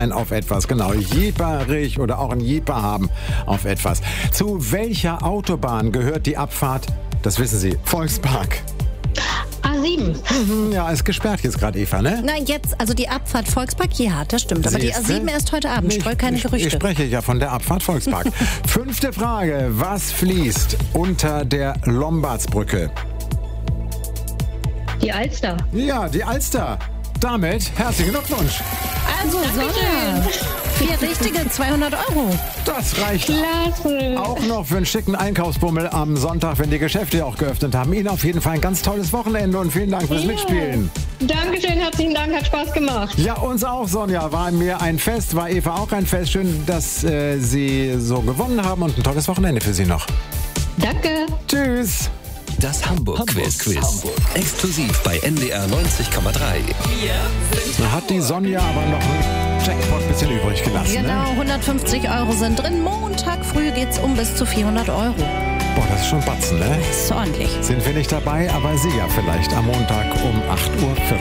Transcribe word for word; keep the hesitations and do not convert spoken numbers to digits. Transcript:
sein auf etwas. Genau, jieperig oder auch ein Jeeper haben auf etwas. Zu welcher Autobahn gehört die Abfahrt? Das wissen Sie. Volkspark. A sieben. Mhm, ja, ist gesperrt jetzt gerade, Eva, ne? Nein, jetzt, also die Abfahrt Volkspark, ja, das stimmt. Aber die A Siehste? sieben erst heute Abend. Ich- Streue keine ich, Gerüchte. Ich spreche ja von der Abfahrt Volkspark. Fünfte Frage. Was fließt unter der Lombardsbrücke? Die Alster. Ja, die Alster. Damit herzlichen Glückwunsch. Also, Sonja, vier richtige, zweihundert Euro. Das reicht Klasse. auch noch für einen schicken Einkaufsbummel am Sonntag, wenn die Geschäfte auch geöffnet haben. Ihnen auf jeden Fall ein ganz tolles Wochenende und vielen Dank fürs Ja. Mitspielen. Dankeschön, herzlichen Dank, hat Spaß gemacht. Ja, uns auch, Sonja. War mir ein Fest, war Eva auch ein Fest. Schön, dass äh, Sie so gewonnen haben und ein tolles Wochenende für Sie noch. Danke. Tschüss. Das Hamburg-Quiz. Hamburg. Exklusiv bei N D R neunzig Komma drei. Da hat die Sonja aber noch einen Jackpot ein bisschen übrig gelassen. Genau, Ne? hundertfünfzig Euro sind drin. Montag früh geht's um bis zu vierhundert Euro. Boah, das ist schon Batzen, ne? Das ist ordentlich. Sind wir nicht dabei, aber Sie ja vielleicht am Montag um acht Uhr vierzig.